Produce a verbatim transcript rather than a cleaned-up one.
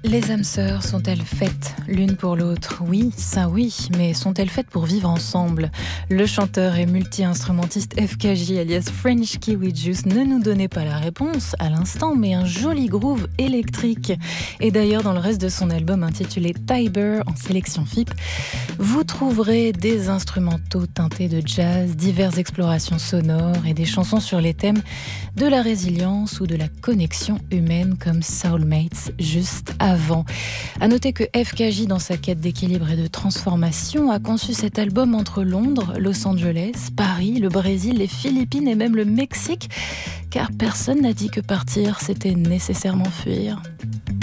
Les âmes sœurs sont-elles faites l'une pour l'autre? Oui, ça oui, mais sont-elles faites pour vivre ensemble? Le chanteur et multi-instrumentiste F K J alias French Kiwi Juice ne nous donnait pas la réponse à l'instant, mais un joli groove électrique. Et d'ailleurs, dans le reste de son album intitulé Tiber en sélection F I P, vous trouverez des instrumentaux teintés de jazz, diverses explorations sonores et des chansons sur les thèmes de la résilience ou de la connexion humaine comme Soulmates juste avant. À noter que F K J, dans sa quête d'équilibre et de transformation, a conçu cet album entre Londres, Los Angeles, Paris, le Brésil, les Philippines et même le Mexique, car personne n'a dit que partir, c'était nécessairement fuir.